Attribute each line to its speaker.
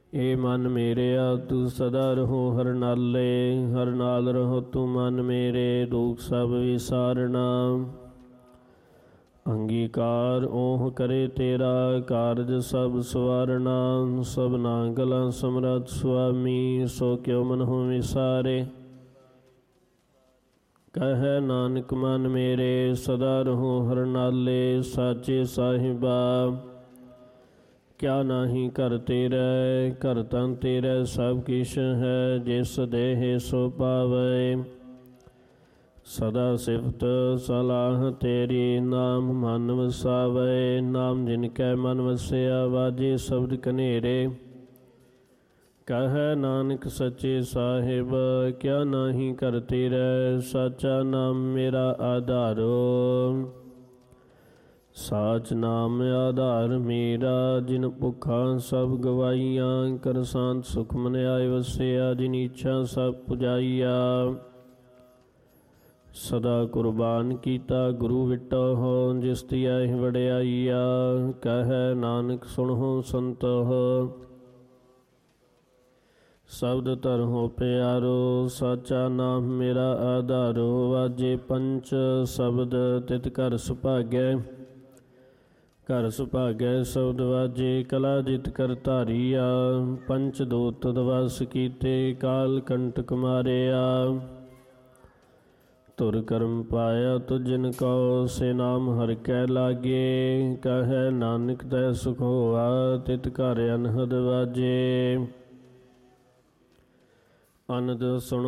Speaker 1: ਏ ਮਨ ਮੇਰਿਆ ਤੂੰ ਸਦਾ ਰਹੋ ਹਰ ਨਾਲੇ, ਹਰ ਨਾਲ ਰਹੋ ਤੂੰ ਮਨ ਮੇਰੇ, ਦੁਖ ਸਭ ਵਿਸਾਰਣਾ। ਅੰਗੀਕਾਰ ਓਹ ਕਰੇ ਤੇਰਾ, ਕਾਰਜ ਸਭ ਸਵਾਰਣਾ। ਸਭਨਾ ਗਲਾਂ ਸਮਰੱਥ ਸੁਆਮੀ, ਸੋ ਕਿਉ ਮਨਹੁ ਵਿਸਾਰੇ। ਕਹੈ ਨਾਨਕ ਮਨ ਮੇਰੇ, ਸਦਾ ਰਹੋ ਹਰ ਨਾਲੇ, ਸਾਚੇ ਸਾਹਿਬਾ ਕਿਆ ਨਾਹੀ ਘਰ ਤੇਰੇ। ਘਰ ਤਨ ਤੇਰੇ ਸਭ ਕਿਛ ਹੈ, ਜਿਸ ਦੇਹ ਸੋ ਪਾਵੈ। ਸਦਾ ਸਿਫਤ ਸਲਾਹ ਤੇਰੀ, ਨਾਮ ਮਨ ਵਸਾਵੈ। ਨਾਮ ਜਿਨ ਕੈ ਮਨ ਵਸਿਆ, ਵਾਜੇ ਸ਼ਬਦ ਕਨੇਰੇ। ਕਹੈ ਨਾਨਕ ਸੱਚੇ ਸਾਹਿਬ ਕਿਆ ਨਾਹੀ ਘਰ ਤੇਰੇ, ਸਾਚਾ ਨਾਮ ਮੇਰਾ ਆਧਾਰੋ। ਸਾਚ ਨਾਮ ਆਧਾਰ ਮੇਰਾ, ਜਿਨ ਭੁੱਖਾਂ ਸਭ ਗਵਾਈਆਂ। ਕਰ ਸ਼ਾਂਤ ਸੁਖ ਮਨ ਆਏ ਵਸਿਆ, ਜਿਨ ਇੱਛਾ ਸਭ ਪੁਜਾਈਆ। ਸਦਾ ਕੁਰਬਾਨ ਕੀਤਾ ਗੁਰੂ ਵਿਟਹੁ, ਜਿਸ ਤਿਆਹਿ ਵਡਿਆਈਆ। ਕਹੈ ਨਾਨਕ ਸੁਣਹੁ ਸੰਤਹੁ, ਸ਼ਬਦ ਧਰਹੁ ਪਿਆਰੋ। ਸਾਚਾ ਨਾਮ ਮੇਰਾ ਆਧਾਰੋ, ਵਾਜੇ ਪੰਚ ਸ਼ਬਦ ਤਿਤ ਘਰ ਸੁਭਾਗੈ। ਘਰ ਸੁਭਾਗੈ ਸ਼ਬਦ ਵਾਜੇ, ਕਲਾ ਜਿਤ ਕਰ ਧਾਰੀਆ। ਪੰਚ ਦੂਤ ਦਵਸ ਕੀਤੇ, ਕਾਲ ਕੰਟਕ ਮਾਰਿਆ। ਧੁਰ ਕਰਮ ਪਾਇਆ ਤੁਜਿਨ ਕਉ, ਸੇ ਨਾਮ ਹਰਿ ਕੈ ਲਾਗੇ। ਕਹੈ ਨਾਨਕ ਤੈ ਸੁਖ ਹੋਆ, ਤਿਤ ਘਰ ਅਨਹਦ ਵਾਜੇ। ਅਨੰਦ ਸੁਣ